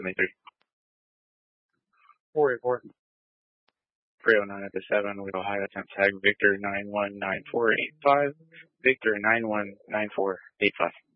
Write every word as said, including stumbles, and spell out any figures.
seventy-three. four eight four. three oh nine at the seven with Ohio attempt tag Victor nine one nine four eight five, Victor nine one nine four eight five.